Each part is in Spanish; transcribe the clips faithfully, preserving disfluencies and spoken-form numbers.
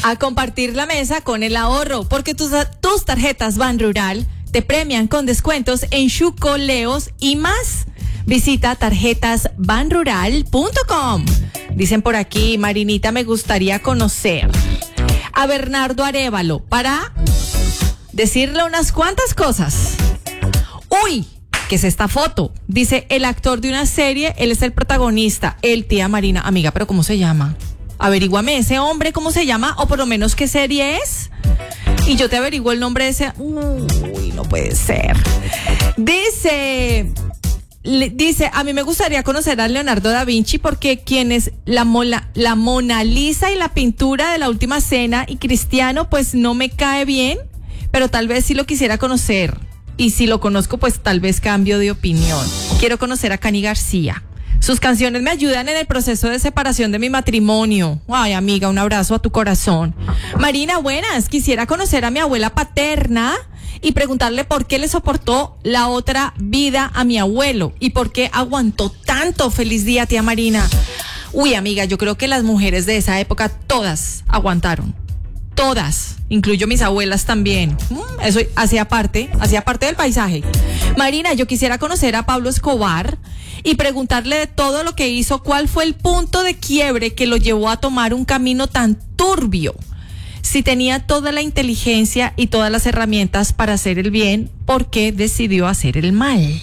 A compartir la mesa con el ahorro, porque tus, tus tarjetas Ban Rural te premian con descuentos en chucoleos y más. Visita tarjetas ban rural punto com. Dicen por aquí, Marinita, me gustaría conocer a Bernardo Arévalo para decirle unas cuantas cosas. Uy, ¿qué es esta foto? Dice, el actor de una serie, él es el protagonista, el tía Marina. Amiga, ¿pero cómo se llama? Averíguame ese hombre, ¿cómo se llama? O por lo menos qué serie es. Y yo te averiguo el nombre de ese. Uy, no puede ser. Dice... Le, dice, a mí me gustaría conocer a Leonardo da Vinci porque quien es la, mola, la Mona Lisa y la pintura de la Última Cena y Cristiano, pues no me cae bien, pero tal vez sí lo quisiera conocer. Y si lo conozco, pues tal vez cambio de opinión. Quiero conocer a Cani García. Sus canciones me ayudan en el proceso de separación de mi matrimonio. Ay, amiga, un abrazo a tu corazón. Marina, buenas. Quisiera conocer a mi abuela paterna y preguntarle por qué le soportó la otra vida a mi abuelo y por qué aguantó tanto. Feliz día, tía Marina. Uy, amiga, yo creo que las mujeres de esa época todas aguantaron. Todas, incluyo mis abuelas también. Eso hacía parte, hacía parte del paisaje. Marina, yo quisiera conocer a Pablo Escobar y preguntarle de todo lo que hizo, cuál fue el punto de quiebre que lo llevó a tomar un camino tan turbio. Si tenía toda la inteligencia y todas las herramientas para hacer el bien, ¿por qué decidió hacer el mal?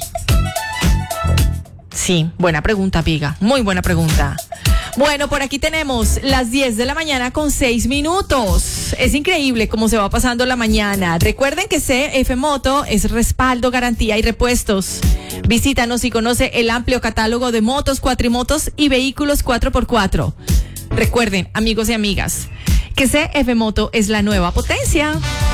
Sí, buena pregunta, amiga. Muy buena pregunta. Bueno, por aquí tenemos las diez de la mañana con seis minutos. Es increíble cómo se va pasando la mañana. Recuerden que C F Moto es respaldo, garantía y repuestos. Visítanos y conoce el amplio catálogo de motos, cuatrimotos y vehículos cuatro por cuatro. Recuerden, amigos y amigas, que C F Moto es la nueva potencia.